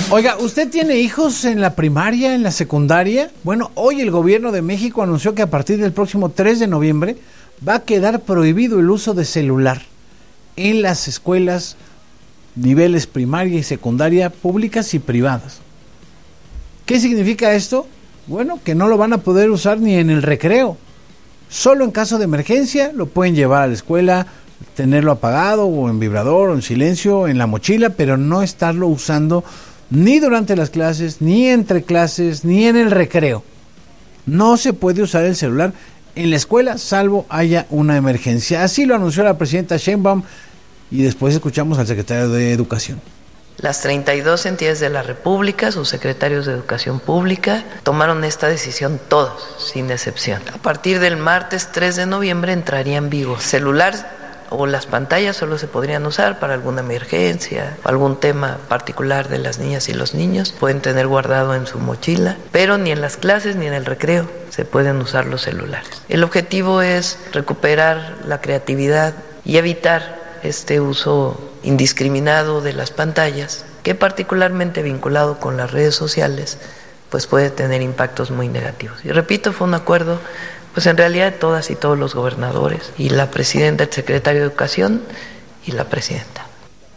Oiga, ¿usted tiene hijos en la primaria, en la secundaria? Bueno, hoy el gobierno de México anunció que a partir del próximo 3 de noviembre va a quedar prohibido el uso de celular en las escuelas, niveles primaria y secundaria, públicas y privadas. ¿Qué significa esto? Bueno, que no lo van a poder usar ni en el recreo. Solo en caso de emergencia lo pueden llevar a la escuela, tenerlo apagado o en vibrador o en silencio, en la mochila, pero no estarlo usando ni durante las clases, ni entre clases, ni en el recreo. No se puede usar el celular en la escuela salvo haya una emergencia. Así lo anunció la presidenta Sheinbaum y después escuchamos al secretario de Educación. Las 32 entidades de la República, sus secretarios de Educación Pública, tomaron esta decisión todos, sin excepción. A partir del martes 3 de noviembre entraría en vigor. Celular o las pantallas solo se podrían usar para alguna emergencia, algún tema particular de las niñas y los niños. Pueden tener guardado en su mochila, pero ni en las clases ni en el recreo se pueden usar los celulares. El objetivo es recuperar la creatividad y evitar este uso indiscriminado de las pantallas, que particularmente vinculado con las redes sociales, pues puede tener impactos muy negativos. Y repito, fue un acuerdo, pues en realidad de todas y todos los gobernadores, y la presidenta, el secretario de Educación y la presidenta.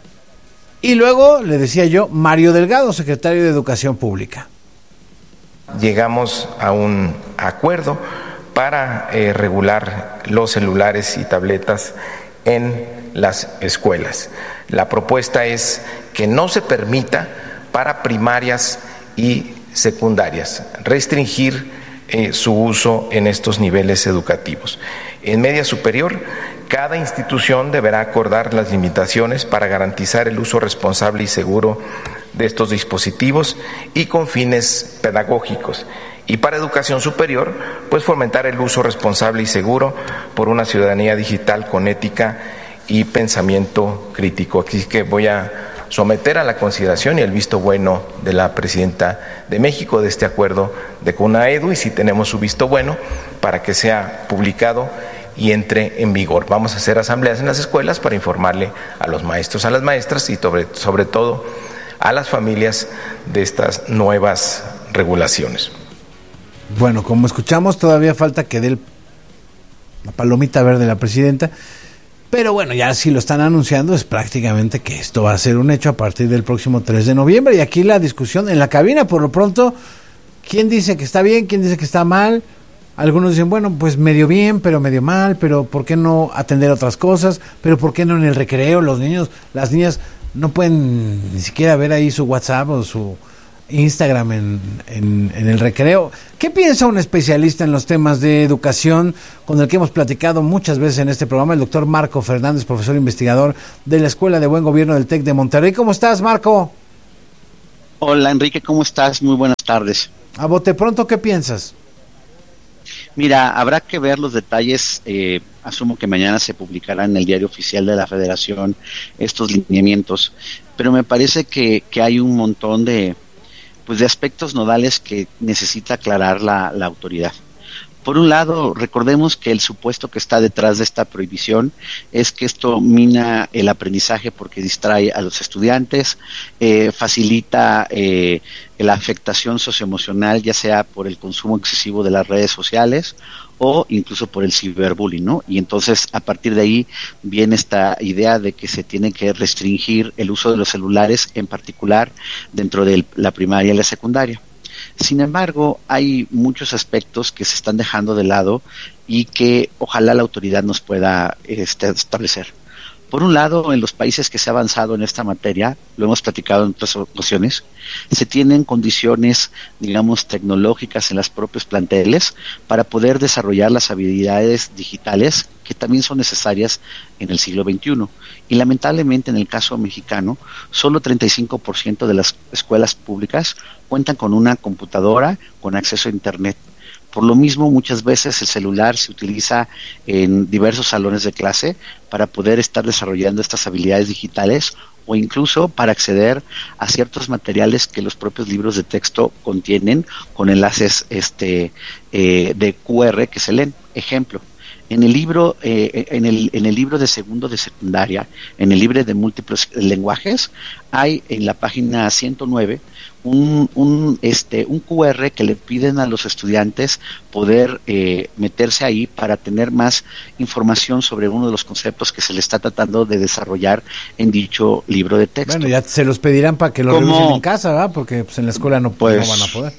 Y luego, le decía yo, Mario Delgado, secretario de Educación Pública. Llegamos a un acuerdo para regular los celulares y tabletas en las escuelas. La propuesta es que no se permita para primarias y secundarias restringir su uso en estos niveles educativos. En media superior, cada institución deberá acordar las limitaciones para garantizar el uso responsable y seguro de estos dispositivos y con fines pedagógicos. Y para educación superior, pues fomentar el uso responsable y seguro por una ciudadanía digital con ética y pensamiento crítico. Así que voy a someter a la consideración y el visto bueno de la presidenta de México de este acuerdo de CONAEDU, y si tenemos su visto bueno para que sea publicado y entre en vigor. Vamos a hacer asambleas en las escuelas para informarle a los maestros, a las maestras y sobre todo a las familias de estas nuevas regulaciones. Bueno, como escuchamos, todavía falta que dé la palomita verde la presidenta. Pero bueno, ya si lo están anunciando es prácticamente que esto va a ser un hecho a partir del próximo 3 de noviembre. Y aquí la discusión en la cabina, por lo pronto, ¿quién dice que está bien? ¿Quién dice que está mal? Algunos dicen, bueno, pues medio bien, pero medio mal, pero ¿por qué no atender otras cosas? ¿Pero por qué no en el recreo? Los niños, las niñas no pueden ni siquiera ver ahí su WhatsApp o su Instagram en el recreo. ¿Qué piensa un especialista en los temas de educación con el que hemos platicado muchas veces en este programa? El doctor Marco Fernández, profesor investigador de la Escuela de Buen Gobierno del TEC de Monterrey. ¿Cómo estás, Marco? Hola, Enrique, ¿cómo estás? Muy buenas tardes. A bote pronto, ¿qué piensas? Mira, habrá que ver los detalles. Asumo que mañana se publicará en el Diario Oficial de la Federación estos lineamientos, pero me parece que hay un montón de aspectos nodales que necesita aclarar la autoridad. Por un lado, recordemos que el supuesto que está detrás de esta prohibición es que esto mina el aprendizaje porque distrae a los estudiantes, facilita la afectación socioemocional, ya sea por el consumo excesivo de las redes sociales o incluso por el ciberbullying, ¿no? Y entonces, a partir de ahí, viene esta idea de que se tiene que restringir el uso de los celulares, en particular dentro de la primaria y la secundaria. Sin embargo, hay muchos aspectos que se están dejando de lado y que ojalá la autoridad nos pueda establecer. Por un lado, en los países que se ha avanzado en esta materia, lo hemos platicado en otras ocasiones, se tienen condiciones, digamos, tecnológicas en los propios planteles para poder desarrollar las habilidades digitales que también son necesarias en el siglo XXI. Y lamentablemente, en el caso mexicano, solo 35% de las escuelas públicas cuentan con una computadora con acceso a Internet. Por lo mismo, muchas veces el celular se utiliza en diversos salones de clase para poder estar desarrollando estas habilidades digitales o incluso para acceder a ciertos materiales que los propios libros de texto contienen con enlaces de QR que se leen. Ejemplo, En el libro, en el libro de segundo de secundaria, en el libro de múltiples lenguajes, hay en la página 109 un QR que le piden a los estudiantes poder meterse ahí para tener más información sobre uno de los conceptos que se le está tratando de desarrollar en dicho libro de texto. Bueno, ya se los pedirán para que lo revisen en casa, ¿verdad? Porque pues, en la escuela no van a poder.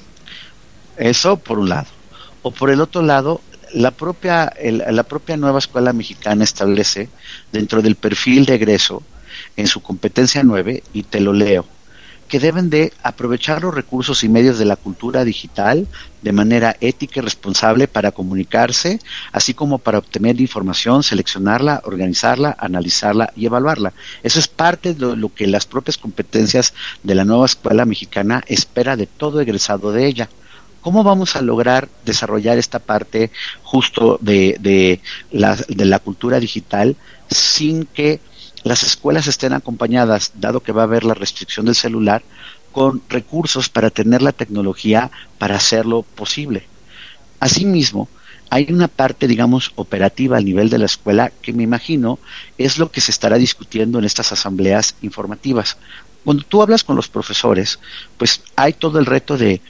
Eso por un lado. O por el otro lado, la propia nueva escuela mexicana establece dentro del perfil de egreso, en su competencia 9, y te lo leo, que deben de aprovechar los recursos y medios de la cultura digital de manera ética y responsable para comunicarse, así como para obtener información, seleccionarla, organizarla, analizarla y evaluarla. Eso es parte de lo que las propias competencias de la nueva escuela mexicana espera de todo egresado de ella. ¿Cómo vamos a lograr desarrollar esta parte justo de la cultura digital sin que las escuelas estén acompañadas, dado que va a haber la restricción del celular, con recursos para tener la tecnología para hacerlo posible? Asimismo, hay una parte, digamos, operativa al nivel de la escuela que me imagino es lo que se estará discutiendo en estas asambleas informativas. Cuando tú hablas con los profesores, pues hay todo el reto de,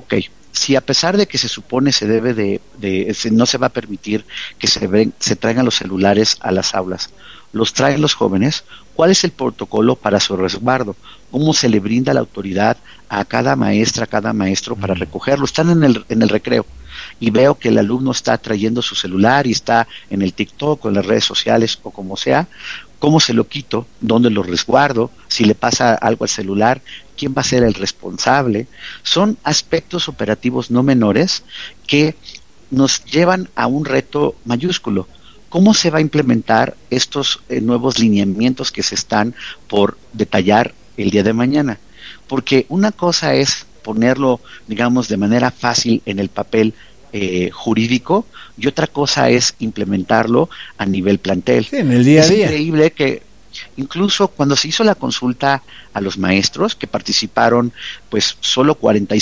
si a pesar de que se supone se debe no se va a permitir que se traigan los celulares a las aulas, los traen los jóvenes, ¿cuál es el protocolo para su resguardo? ¿Cómo se le brinda la autoridad a cada maestra, a cada maestro para recogerlo? Están en el recreo y veo que el alumno está trayendo su celular y está en el TikTok o en las redes sociales o como sea. ¿Cómo se lo quito? ¿Dónde lo resguardo? Si le pasa algo al celular, ¿quién va a ser el responsable? Son aspectos operativos no menores que nos llevan a un reto mayúsculo. ¿Cómo se va a implementar estos nuevos lineamientos que se están por detallar el día de mañana? Porque una cosa es ponerlo, digamos, de manera fácil en el papel jurídico, y otra cosa es implementarlo a nivel plantel. Sí, en el día a día. Es increíble que incluso cuando se hizo la consulta a los maestros que participaron, pues solo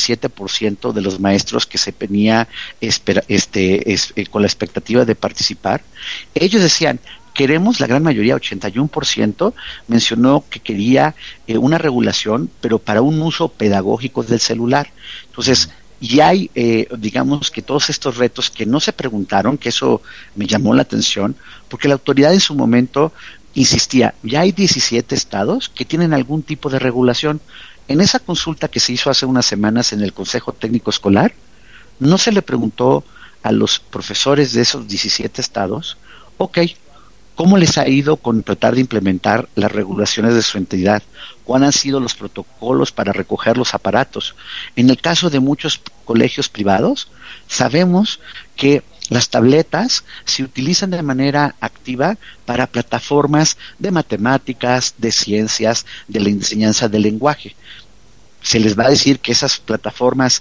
47% de los maestros que se tenía con la expectativa de participar, ellos decían, queremos, la gran mayoría, 81%, mencionó que quería una regulación, pero para un uso pedagógico del celular. Entonces, y hay, digamos que todos estos retos que no se preguntaron, que eso me llamó la atención, porque la autoridad en su momento insistía, ya hay 17 estados que tienen algún tipo de regulación. En esa consulta que se hizo hace unas semanas en el Consejo Técnico Escolar, no se le preguntó a los profesores de esos 17 estados, ¿cómo les ha ido con tratar de implementar las regulaciones de su entidad? ¿Cuáles han sido los protocolos para recoger los aparatos? En el caso de muchos colegios privados, sabemos que las tabletas se utilizan de manera activa para plataformas de matemáticas, de ciencias, de la enseñanza del lenguaje. Se les va a decir que esas plataformas